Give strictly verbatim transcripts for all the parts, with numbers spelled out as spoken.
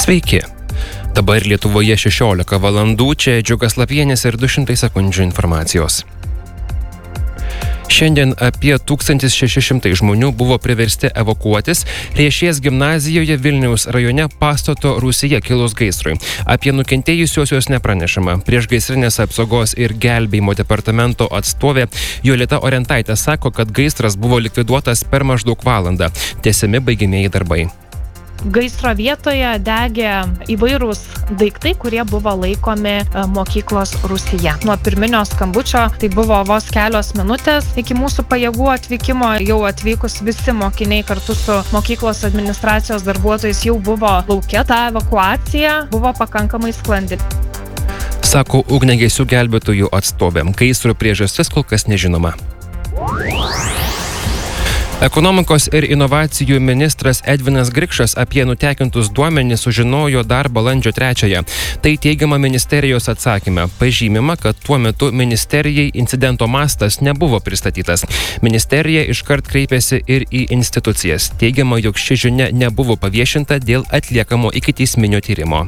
Sveiki. Dabar Lietuvoje šešiolika valandų, čia Džiugas Lapienis ir du šimtai sekundžių informacijos. Šiandien apie tūkstantis šeši šimtai žmonių buvo priversti evakuotis Riešės gimnazijoje Vilniaus rajone pastato rūsyje kilus gaisrui. Apie nukentėjusiuosius nepranešama. Priešgaisrinės apsaugos ir gelbėjimo departamento atstovė Jolita Orentaitė sako, kad gaisras buvo likviduotas per maždaug valandą. Tęsiami baigiamieji darbai. Gaisro vietoje degė įvairūs daiktai, kurie buvo laikomi mokyklos rūsyje. Nuo pirminio skambučio tai buvo vos kelios minutės iki mūsų pajėgų atvykimo. Jau atvykus visi mokiniai kartu su mokyklos administracijos darbuotojais jau buvo lauke. Ta evakuacija buvo pakankamai sklandi. Sako ugniagesių gelbėtojų atstovė. Gaisro priežastis kol kas nežinoma. Ekonomikos ir inovacijų ministras Edvinas Grikšas apie nutekintus duomenis sužinojo dar balandžio trečiąją. Tai teigiama ministerijos atsakyme. Pažymima, kad tuo metu ministerijai incidento mastas nebuvo pristatytas. Ministerija iškart kreipėsi ir į institucijas. Teigiama, jog ši žinia nebuvo paviešinta dėl atliekamo ikiteisminio tyrimo.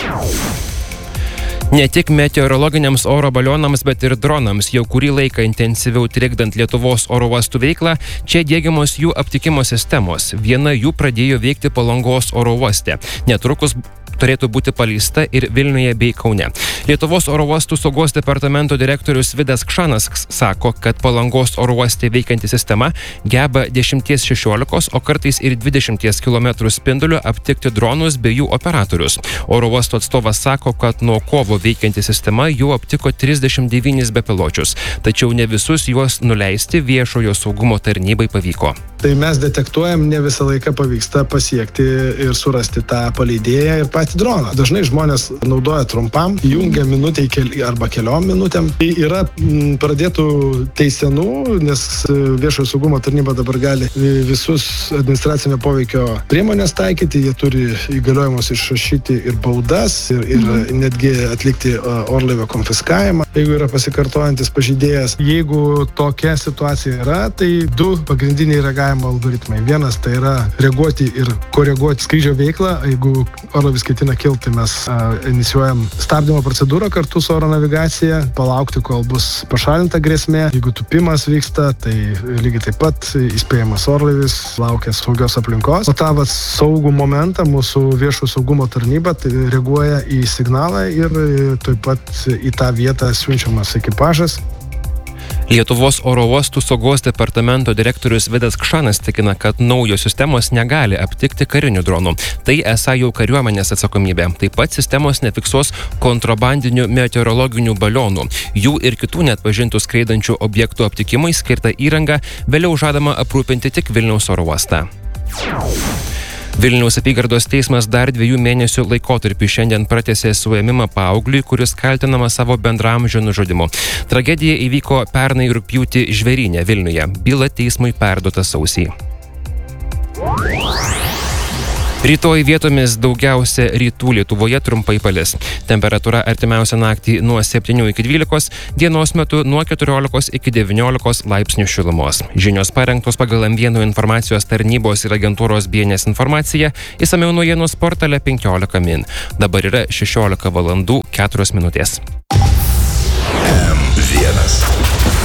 Ne tik meteorologiniams oro balionams, bet ir dronams jau kurį laiką intensyviau trikdant Lietuvos oro uostų veiklą, čia diegiamos jų aptikimo sistemos. Viena jų pradėjo veikti Palangos oro uoste. Netrukus turėtų būti paleista ir Vilniuje bei Kaune. Lietuvos oro uostų saugos departamento direktorius Vidas Kšanas sako, kad Palangos oro uoste veikianti sistema geba dešimties šešiolikos, o kartais ir dvidešimties kilometrų spinduliu aptikti dronus bei jų operatorius. Oro uosto atstovas sako, kad nuo kovo veikianti sistema jau aptiko trisdešimt devynis bepiločius, tačiau ne visus juos nuleisti viešojo saugumo tarnybai pavyko. Tai mes detektuojam, ne visą laiką pavyksta pasiekti ir surasti tą paleidėją ir patį droną. Dažnai žmonės naudoja trumpam, jungia minutę arba keliom minutėm. Tai yra m, pradėtų teisenų, nes viešojo saugumo tarnyba dabar gali visus administracinio poveikio priemonės taikyti. Jie turi įgaliojimus išrašyti ir baudas, ir, ir mhm. netgi atlikti orlaivio konfiskavimą, jeigu yra pasikartojantis pažeidėjas. Jeigu tokia situacija yra, tai du pagrindiniai reagavimo algoritmai. Vienas tai yra reaguoti ir koreguoti skrydžio veiklą. Jeigu orlaivis ketina kilti, mes a, inicijuojam stabdymo procedūrą kartu su oro navigacija, palaukti, kol bus pašalinta grėsmė. Jeigu tūpimas vyksta, tai lygiai taip pat įspėjamas orlaivis laukia saugios aplinkos. O tą vat, saugų momentą mūsų viešo saugumo tarnyba tai reaguoja į signalą ir taip pat į tą vietą siunčiamas ekipažas. Lietuvos oro uostų saugos departamento direktorius Vidas Kšanas tikina, kad naujos sistemos negali aptikti karinių dronų. Tai esą jau kariuomenės atsakomybė. Taip pat sistemos nefiksuos kontrabandinių meteorologinių balionų. Jų ir kitų neatpažintų skraidančių objektų aptikimai skirta įranga vėliau žadama aprūpinti tik Vilniaus oro uostą. Vilniaus apygardos teismas dar dviejų mėnesių laikotarpį šiandien pratęsė suėmimą paaugliui, kuris kaltinama savo bendramžio nužudymu. Tragedija įvyko pernai rugpjūtį Žvėryne, Vilniuje. Byla teismui perduota sausį. Rytoj vietomis daugiausia rytų Lietuvoje trumpai palis. Temperatūra artimiausią naktį nuo septynių iki dvylikos, dienos metu nuo keturiolikos iki devyniolikos laipsnių šilumos. Žinios parengtos pagal M vienas informacijos tarnybos ir agentūros B N S informaciją, išsamiau naujienos portale penkiolika min. Dabar yra šešiolika valandų keturios minutės. M vienas.